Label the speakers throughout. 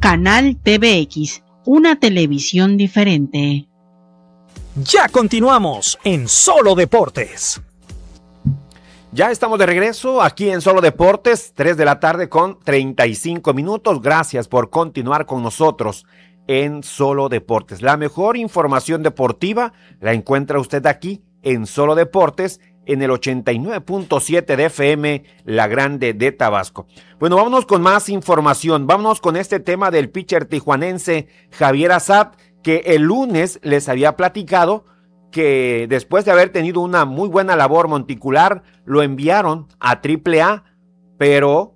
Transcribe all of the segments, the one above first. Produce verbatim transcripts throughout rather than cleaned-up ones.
Speaker 1: Canal T V X, una televisión diferente.
Speaker 2: Ya continuamos en Solo Deportes.
Speaker 3: Ya estamos de regreso aquí en Solo Deportes, tres de la tarde con treinta y cinco minutos. Gracias por continuar con nosotros en Solo Deportes. La mejor información deportiva la encuentra usted aquí en Solo Deportes, en el ochenta y nueve punto siete de F M, La Grande de Tabasco. Bueno, vámonos con más información. Vámonos con este tema del pitcher tijuanense Javier Assad, que el lunes les había platicado que después de haber tenido una muy buena labor monticular, lo enviaron a triple A, pero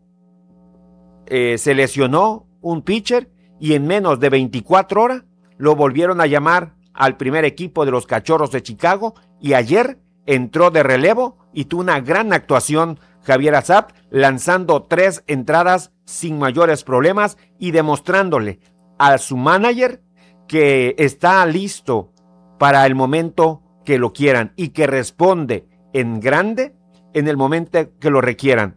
Speaker 3: eh, se lesionó un pitcher y en menos de veinticuatro horas lo volvieron a llamar al primer equipo de los Cachorros de Chicago, y ayer entró de relevo y tuvo una gran actuación Javier Assad, lanzando tres entradas sin mayores problemas y demostrándole a su manager que está listo para el momento que lo quieran y que responde en grande en el momento que lo requieran.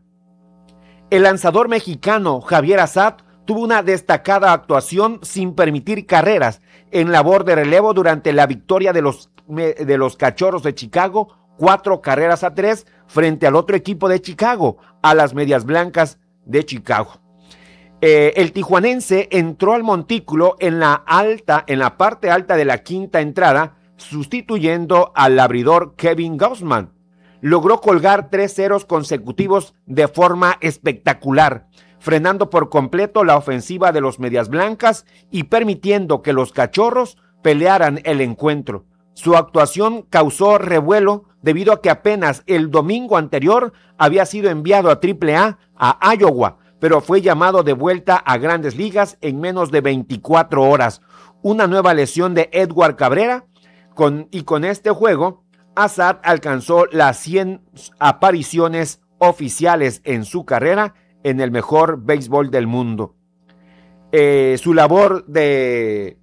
Speaker 3: El lanzador mexicano Javier Assad tuvo una destacada actuación sin permitir carreras en labor de relevo durante la victoria de los, de los Cachorros de Chicago, cuatro carreras a tres frente al otro equipo de Chicago, a las Medias Blancas de Chicago. Eh, el tijuanense entró al montículo en la alta, en la parte alta de la quinta entrada, sustituyendo al abridor Kevin Gausman. Logró colgar tres ceros consecutivos de forma espectacular, frenando por completo la ofensiva de los Medias Blancas y permitiendo que los Cachorros pelearan el encuentro. Su actuación causó revuelo debido a que apenas el domingo anterior había sido enviado a triple A a Iowa, pero fue llamado de vuelta a Grandes Ligas en menos de veinticuatro horas. Una nueva lesión de Edward Cabrera, con, y con este juego, Assad alcanzó las cien apariciones oficiales en su carrera en el mejor béisbol del mundo. Eh, su labor de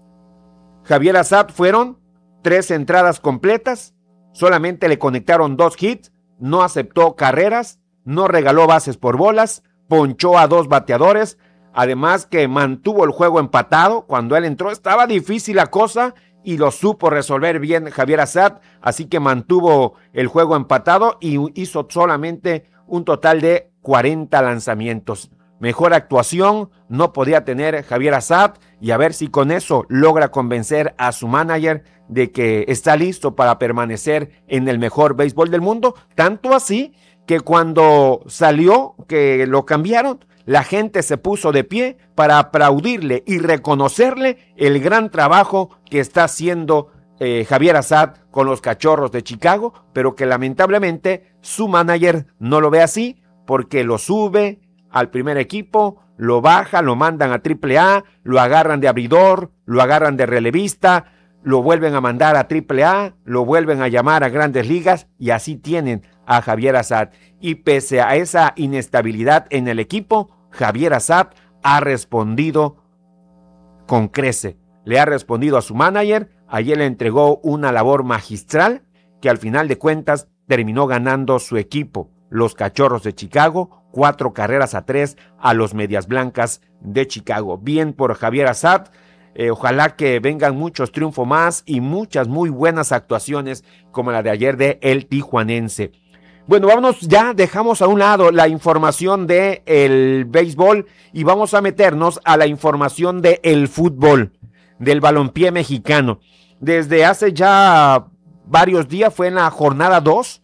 Speaker 3: Javier Assad fueron tres entradas completas, solamente le conectaron dos hits, no aceptó carreras, no regaló bases por bolas, ponchó a dos bateadores, además que mantuvo el juego empatado. Cuando él entró estaba difícil la cosa y lo supo resolver bien Javier Assad, así que mantuvo el juego empatado y hizo solamente un total de cuarenta lanzamientos. Mejor actuación no podía tener Javier Assad, y a ver si con eso logra convencer a su manager de que está listo para permanecer en el mejor béisbol del mundo, tanto así que cuando salió, que lo cambiaron, la gente se puso de pie para aplaudirle y reconocerle el gran trabajo que está haciendo eh, Javier Assad con los Cachorros de Chicago, pero que lamentablemente su manager no lo ve así, porque lo sube al primer equipo, lo baja, lo mandan a triple A, lo agarran de abridor, lo agarran de relevista, lo vuelven a mandar a triple A, lo vuelven a llamar a Grandes Ligas, y así tienen a Javier Assad. Y pese a esa inestabilidad en el equipo, Javier Assad ha respondido con crece. Le ha respondido a su manager. Ayer le entregó una labor magistral que al final de cuentas terminó ganando su equipo, los Cachorros de Chicago, cuatro carreras a tres a los Medias Blancas de Chicago. Bien por Javier Assad. Eh, ojalá que vengan muchos triunfos más y muchas muy buenas actuaciones como la de ayer de el tijuanense. Bueno, vámonos, ya dejamos a un lado la información de el béisbol y vamos a meternos a la información de el fútbol, del balompié mexicano. Desde hace ya varios días, fue en la jornada dos,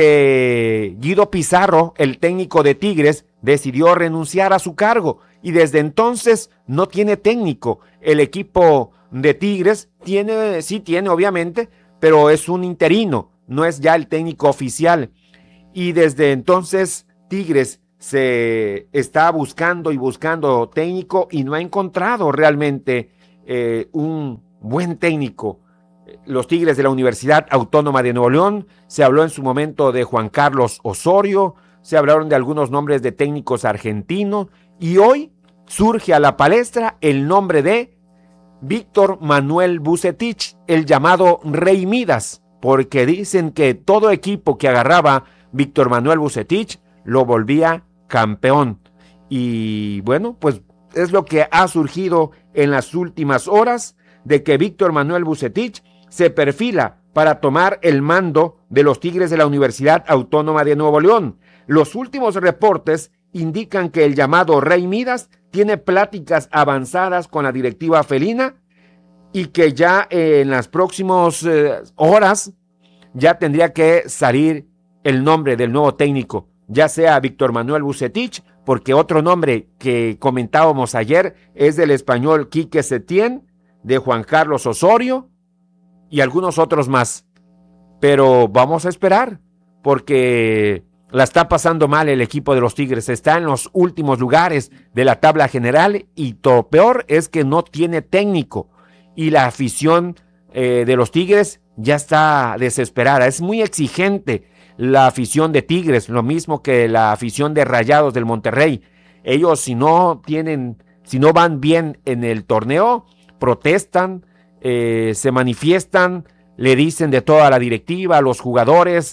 Speaker 3: que Guido Pizarro, el técnico de Tigres, decidió renunciar a su cargo y desde entonces no tiene técnico. El equipo de Tigres tiene, sí tiene obviamente, pero es un interino, no es ya el técnico oficial. Y desde entonces Tigres se está buscando y buscando técnico y no ha encontrado realmente eh, un buen técnico. Los Tigres de la Universidad Autónoma de Nuevo León, se habló en su momento de Juan Carlos Osorio, se hablaron de algunos nombres de técnicos argentinos y hoy surge a la palestra el nombre de Víctor Manuel Vucetich, el llamado Rey Midas, porque dicen que todo equipo que agarraba Víctor Manuel Vucetich lo volvía campeón. Y bueno, pues es lo que ha surgido en las últimas horas, de que Víctor Manuel Vucetich se perfila para tomar el mando de los Tigres de la Universidad Autónoma de Nuevo León. Los últimos reportes indican que el llamado Rey Midas tiene pláticas avanzadas con la directiva felina y que ya eh, en las próximas eh, horas ya tendría que salir el nombre del nuevo técnico, ya sea Víctor Manuel Vucetich, porque otro nombre que comentábamos ayer es del español Quique Setién, de Juan Carlos Osorio y algunos otros más. Pero vamos a esperar, porque la está pasando mal el equipo de los Tigres, está en los últimos lugares de la tabla general y lo peor es que no tiene técnico y la afición eh, de los Tigres ya está desesperada. Es muy exigente la afición de Tigres, lo mismo que la afición de Rayados del Monterrey. Ellos si no tienen, si no van bien en el torneo, protestan, eh, se manifiestan, le dicen de toda la directiva, a los jugadores,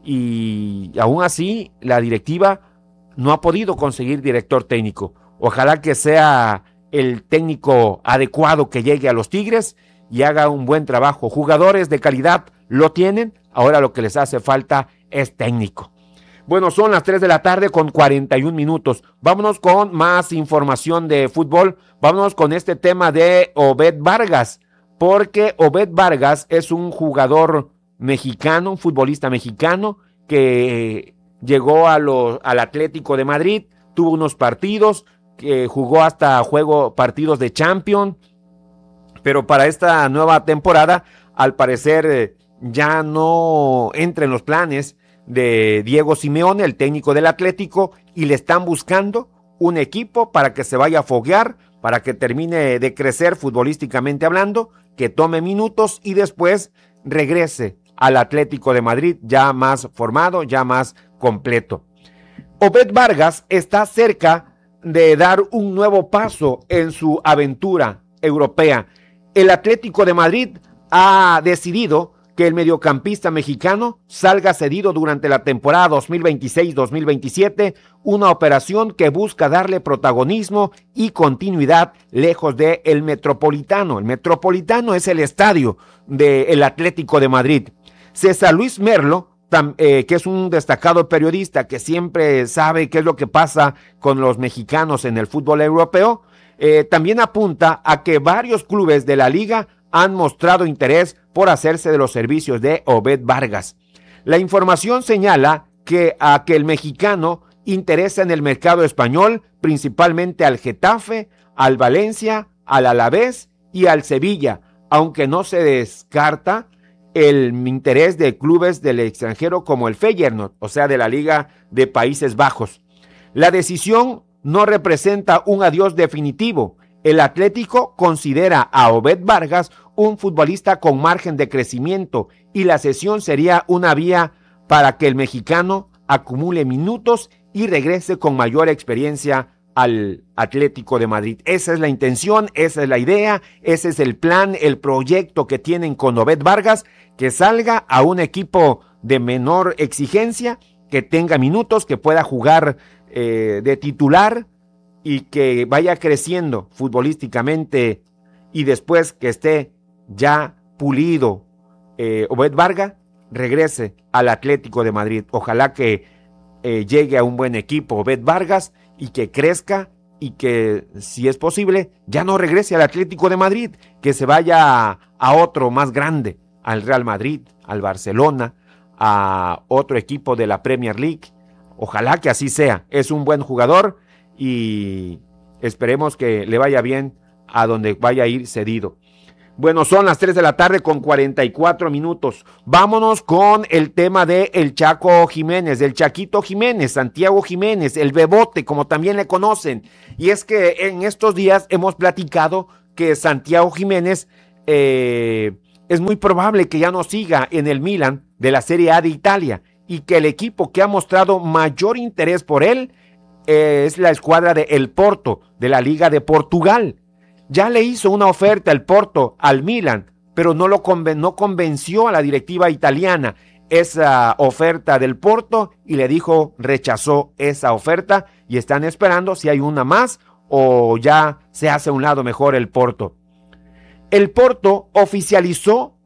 Speaker 3: y aún así la directiva no ha podido conseguir director técnico. Ojalá que sea el técnico adecuado que llegue a los Tigres y haga un buen trabajo. Jugadores de calidad lo tienen, ahora lo que les hace falta es técnico. Bueno, son las tres de la tarde con cuarenta y un minutos. Vámonos con más información de fútbol. Vámonos con este tema de Obed Vargas, porque Obed Vargas es un jugador mexicano, un futbolista mexicano que llegó a lo, al Atlético de Madrid, tuvo unos partidos, que jugó hasta juego partidos de Champions, pero para esta nueva temporada, al parecer, ya no entra en los planes de Diego Simeone, el técnico del Atlético, y le están buscando un equipo para que se vaya a foguear, para que termine de crecer futbolísticamente hablando, que tome minutos y después regrese al Atlético de Madrid ya más formado, ya más completo. Obed Vargas está cerca de dar un nuevo paso en su aventura europea. El Atlético de Madrid ha decidido que el mediocampista mexicano salga cedido durante la temporada dos mil veintiséis dos mil veintisiete, una operación que busca darle protagonismo y continuidad lejos de el Metropolitano. El Metropolitano es el estadio del Atlético de Madrid. César Luis Merlo, tam, eh, que es un destacado periodista que siempre sabe qué es lo que pasa con los mexicanos en el fútbol europeo, eh, también apunta a que varios clubes de la liga han mostrado interés por hacerse de los servicios de Obed Vargas. La información señala que a que el mexicano interesa en el mercado español, principalmente al Getafe, al Valencia, al Alavés y al Sevilla, aunque no se descarta el interés de clubes del extranjero como el Feyenoord, o sea, de la Liga de Países Bajos. La decisión no representa un adiós definitivo. El Atlético considera a Obed Vargas un futbolista con margen de crecimiento y la cesión sería una vía para que el mexicano acumule minutos y regrese con mayor experiencia al Atlético de Madrid. Esa es la intención, esa es la idea, ese es el plan, el proyecto que tienen con Obed Vargas, que salga a un equipo de menor exigencia, que tenga minutos, que pueda jugar eh, de titular y que vaya creciendo futbolísticamente y después que esté ya pulido eh, Obed Vargas, regrese al Atlético de Madrid. Ojalá que eh, llegue a un buen equipo Obed Vargas y que crezca y que, si es posible, ya no regrese al Atlético de Madrid, que se vaya a, a otro más grande, al Real Madrid, al Barcelona, a otro equipo de la Premier League. Ojalá que así sea. Es un buen jugador y esperemos que le vaya bien a donde vaya a ir cedido. Bueno, son las tres de la tarde con cuarenta y cuatro minutos. Vámonos con el tema de el Chaco Jiménez, del Chaquito Jiménez, Santiago Jiménez, el Bebote, como también le conocen. Y es que en estos días hemos platicado que Santiago Jiménez eh, es muy probable que ya no siga en el Milan de la Serie A de Italia y que el equipo que ha mostrado mayor interés por él eh, es la escuadra de El Porto, de la Liga de Portugal. Ya le hizo una oferta el Porto al Milan, pero no lo conven- no convenció a la directiva italiana esa oferta del Porto y le dijo, rechazó esa oferta y están esperando si hay una más o ya se hace a un lado mejor el Porto? El Porto oficializó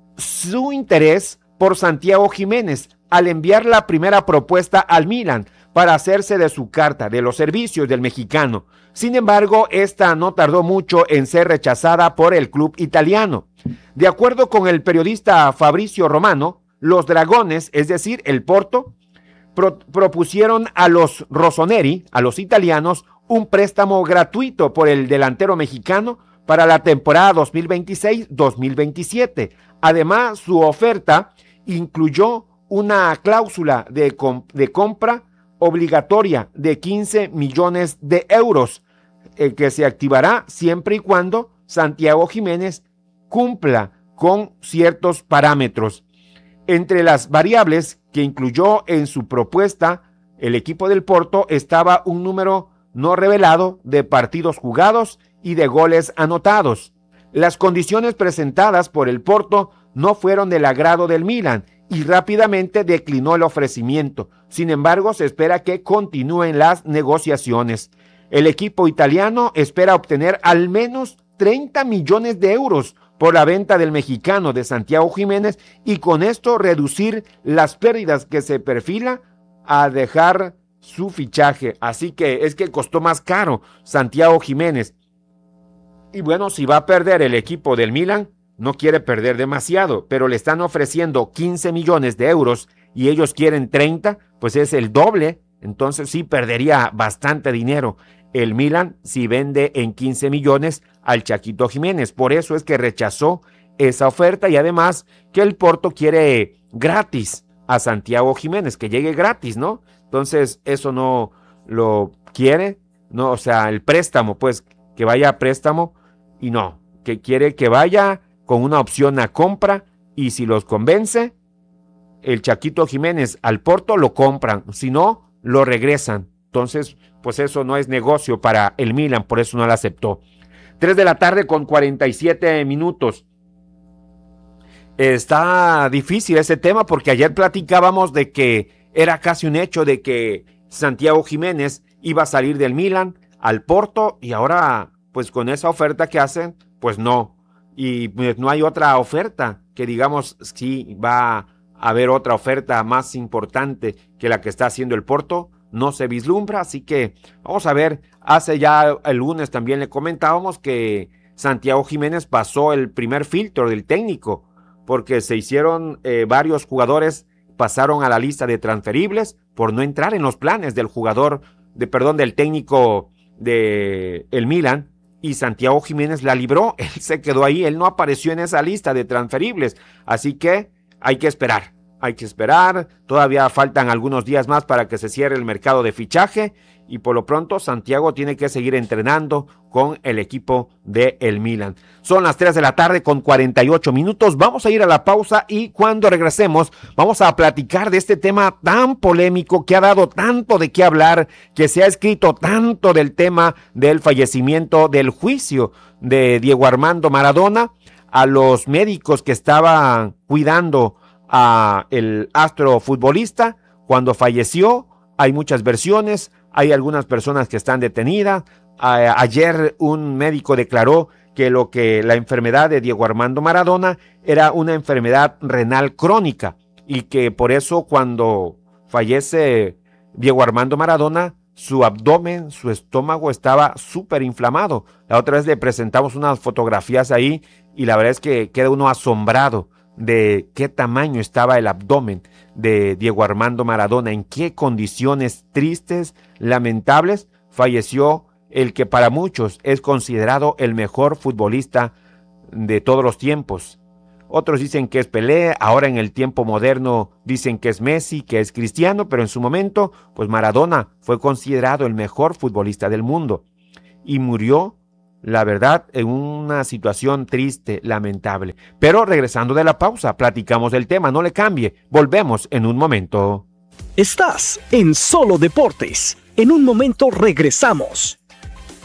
Speaker 3: su interés por Santiago Jiménez al enviar la primera propuesta al Milan para hacerse de su carta de los servicios del mexicano. Sin embargo, esta no tardó mucho en ser rechazada por el club italiano. De acuerdo con el periodista Fabrizio Romano, los dragones, es decir, el Porto, pro- propusieron a los rossoneri, a los italianos, un préstamo gratuito por el delantero mexicano para la temporada dos mil veintiséis dos mil veintisiete. Además, su oferta incluyó una cláusula de, comp- de compra obligatoria de quince millones de euros, eh, que se activará siempre y cuando Santiago Jiménez cumpla con ciertos parámetros. Entre las variables que incluyó en su propuesta el equipo del Porto estaba un número no revelado de partidos jugados y de goles anotados. Las condiciones presentadas por el Porto no fueron del agrado del Milan y rápidamente declinó el ofrecimiento. Sin embargo, se espera que continúen las negociaciones. El equipo italiano espera obtener al menos treinta millones de euros por la venta del mexicano de Santiago Jiménez y con esto reducir las pérdidas que se perfila a dejar su fichaje. Así que es que costó más caro Santiago Jiménez. Y bueno, si va a perder el equipo del Milan, no quiere perder demasiado, pero le están ofreciendo quince millones de euros y ellos quieren treinta, pues es el doble. Entonces sí perdería bastante dinero el Milan si vende en quince millones al Chaquito Jiménez. Por eso es que rechazó esa oferta y además que el Porto quiere gratis a Santiago Jiménez, que llegue gratis, ¿no? Entonces eso no lo quiere, no, o sea, el préstamo, pues que vaya a préstamo y no, que quiere que vaya con una opción a compra y si los convence, el Chaquito Jiménez al Porto lo compran, si no, lo regresan. Entonces, pues eso no es negocio para el Milan, por eso no lo aceptó. tres de la tarde con cuarenta y siete minutos. Está difícil ese tema porque ayer platicábamos de que era casi un hecho de que Santiago Jiménez iba a salir del Milan al Porto y ahora, pues con esa oferta que hacen, pues no. Y pues no hay otra oferta que digamos sí va a haber otra oferta más importante que la que está haciendo el Porto. No se vislumbra, así que vamos a ver. Hace ya el lunes también le comentábamos que Santiago Jiménez pasó el primer filtro del técnico porque se hicieron eh, varios jugadores, pasaron a la lista de transferibles por no entrar en los planes del jugador, de perdón, del técnico de el Milan, y Santiago Jiménez la libró, él se quedó ahí, él no apareció en esa lista de transferibles, así que hay que esperar. Hay que esperar, todavía faltan algunos días más para que se cierre el mercado de fichaje y por lo pronto Santiago tiene que seguir entrenando con el equipo de el Milan. Son las tres de la tarde con cuarenta y ocho minutos, vamos a ir a la pausa y cuando regresemos vamos a platicar de este tema tan polémico que ha dado tanto de qué hablar, que se ha escrito tanto del tema del fallecimiento, del juicio de Diego Armando Maradona, a los médicos que estaban cuidando a el astro futbolista cuando falleció. Hay muchas versiones, hay algunas personas que están detenidas. A, ayer un médico declaró que lo que la enfermedad de Diego Armando Maradona era una enfermedad renal crónica y que por eso cuando fallece Diego Armando Maradona su abdomen, su estómago estaba súper inflamado. La otra vez le presentamos unas fotografías ahí y la verdad es que queda uno asombrado de qué tamaño estaba el abdomen de Diego Armando Maradona, en qué condiciones tristes, lamentables, falleció el que para muchos es considerado el mejor futbolista de todos los tiempos. Otros dicen que es Pelé, ahora en el tiempo moderno dicen que es Messi, que es Cristiano, pero en su momento, pues Maradona fue considerado el mejor futbolista del mundo y murió, la verdad, en una situación triste, lamentable. Pero regresando de la pausa, platicamos del tema, no le cambie, volvemos en un momento.
Speaker 2: Estás en Solo Deportes, en un momento regresamos.